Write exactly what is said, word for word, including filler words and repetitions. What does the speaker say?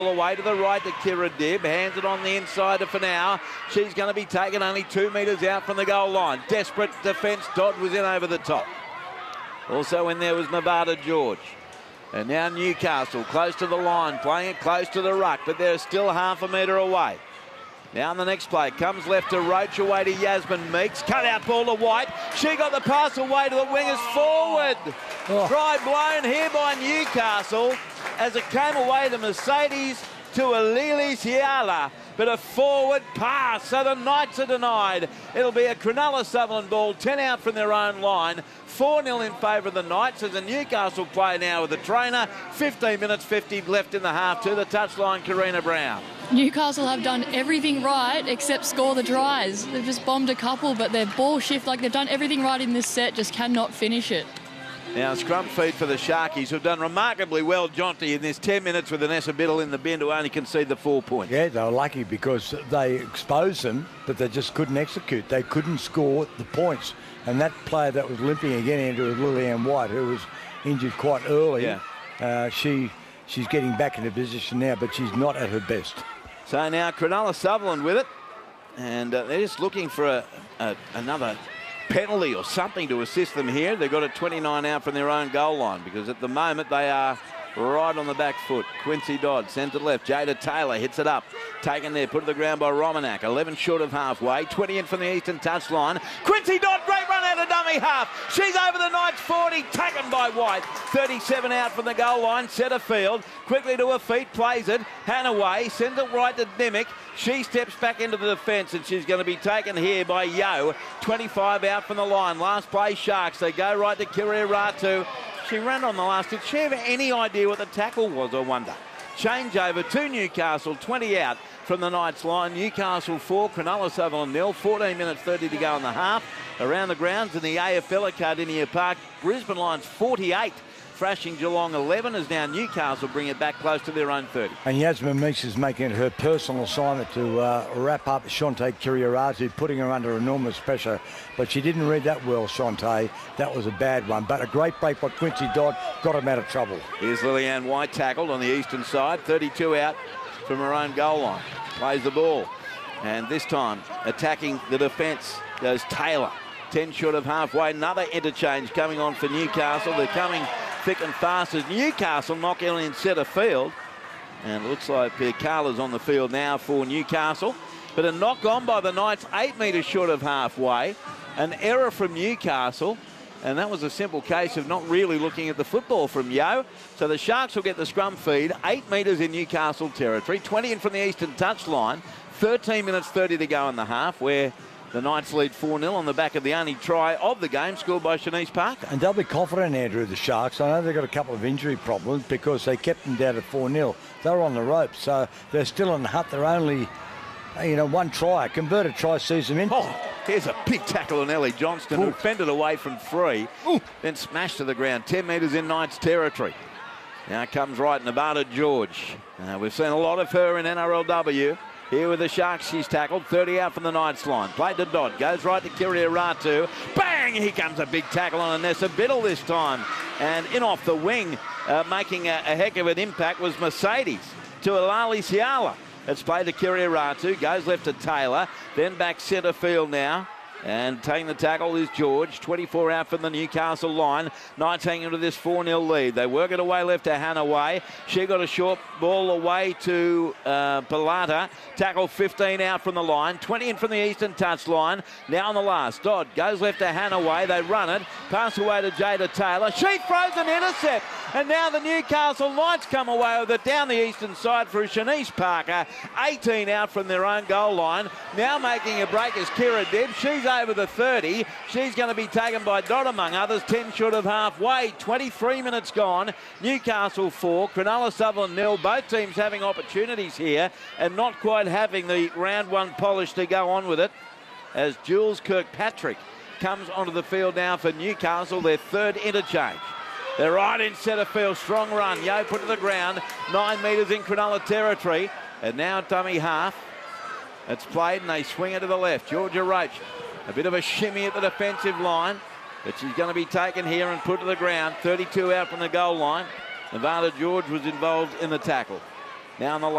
Away to the right to Kira Dibb, hands it on the inside to Fanau. She's going to be taken only two metres out from the goal line. Desperate defence, Dodd was in over the top. Also in there was Nevada George. And now Newcastle close to the line, playing it close to the ruck, but they're still half a metre away. Now in the next play, comes left to Roach, away to Yasmin Meeks. Cut out ball to White. She got the pass away to the wingers forward. Oh. Try blown here by Newcastle as it came away to Mercedes to Alili Ciala. But a forward pass, so the Knights are denied. It'll be a Cronulla Sutherland ball, ten out from their own line. four nil in favour of the Knights as a Newcastle play now with the trainer. fifteen minutes fifty left in the half to the touchline, Karina Brown. Newcastle have done everything right except score the tries. They've just bombed a couple, but their ball shift, like they've done everything right in this set, just cannot finish it. Now, scrum feed for the Sharkies, who've done remarkably well, Jonty, in this ten minutes with Vanessa Biddle in the bin to only concede the four points. Yeah, they were lucky because they exposed them, but they just couldn't execute. They couldn't score the points. And that player that was limping again into was Lillian White, who was injured quite early. Yeah. Uh, she she's getting back into position now, but she's not at her best. So now Cronulla Sutherland with it, and uh, they're just looking for a, a, another penalty or something to assist them here. They've got a twenty-nine out from their own goal line because at the moment they are right on the back foot. Quincy Dodd sends it left. Jada Taylor hits it up. Taken there, put to the ground by Romanak. eleven short of halfway. twenty in from the eastern touchline. Quincy Dodd, great run out of dummy half. She's over the Knights forty, taken by White. thirty-seven out from the goal line. Centre field. Quickly to her feet, plays it. Hanaway sends it right to Dimick. She steps back into the defence and she's going to be taken here by Yo. twenty-five out from the line. Last play, Sharks. They go right to Kiria Ratu. She ran on the last. Did she have any idea what the tackle was, I wonder? Change over to Newcastle. twenty out from the Knights line. Newcastle four, Cronulla Sutherland nil. fourteen minutes thirty to go in the half. Around the grounds in the A F L at Cardinia Park. Brisbane Lions forty-eight. Thrashing Geelong eleven as now Newcastle bring it back close to their own thirty. And Yasmin Meeks is making it her personal assignment to uh, wrap up Shante Kiriaratu, putting her under enormous pressure. But she didn't read that well, Shante. That was a bad one. But a great break by Quincy Dodd got him out of trouble. Here's Lillian White tackled on the eastern side. thirty-two out from her own goal line. Plays the ball. And this time attacking the defence goes Taylor. ten short of halfway. Another interchange coming on for Newcastle. They're coming thick and fast as Newcastle knock in in centre field. And it looks like Carla's on the field now for Newcastle. But a knock on by the Knights, eight metres short of halfway. An error from Newcastle. And that was a simple case of not really looking at the football from Yo. So the Sharks will get the scrum feed. Eight metres in Newcastle territory. twenty in from the eastern touchline. thirteen minutes thirty to go in the half, where the Knights lead four nil on the back of the only try of the game, scored by Shanice Parker. And they'll be confident, Andrew, the Sharks. I know they've got a couple of injury problems because they kept them down at four nil. They were on the ropes, so they're still in the hut. They're only, you know, one try. A converted try sees them in. Oh, here's a big tackle on Ellie Johnston, Ooh. who fended away from three, Ooh. then smashed to the ground. ten metres in Knights territory. Now comes right Nevada George. Uh, we've seen a lot of her in N R L W. Here with the Sharks, she's tackled. thirty out from the Knights line. Played to Dodd. Goes right to Kiria Ratu. Bang! Here comes a big tackle on Anessa Biddle this time. And in off the wing, uh, making a, a heck of an impact was Mercedes to Alali Ciala. It's played to Kiria Ratu. Goes left to Taylor. Then back centre field now. And taking the tackle is George. twenty-four out from the Newcastle line. Knights hanging into this four nil lead. They work it away left to Hanaway. She got a short ball away to uh, Pilata. Tackle fifteen out from the line. twenty in from the eastern touch line. Now on the last. Dodd goes left to Hanaway. They run it. Pass away to Jada Taylor. She throws an intercept. And now the Newcastle Knights come away with it down the eastern side for Shanice Parker. eighteen out from their own goal line. Now making a break is Kira Dibb. She's over the thirty. She's going to be taken by Dodd among others. ten short of halfway. twenty-three minutes gone. Newcastle four. Cronulla Sutherland nil. Both teams having opportunities here and not quite having the round one polish to go on with it as Jules Kirkpatrick comes onto the field now for Newcastle. Their third interchange. They're right in centre field. Strong run. Yo put to the ground. Nine metres in Cronulla territory. And now dummy half. It's played and they swing it to the left. Georgia Roach. A bit of a shimmy at the defensive line. But she's going to be taken here and put to the ground. thirty-two out from the goal line. Nevada George was involved in the tackle. down the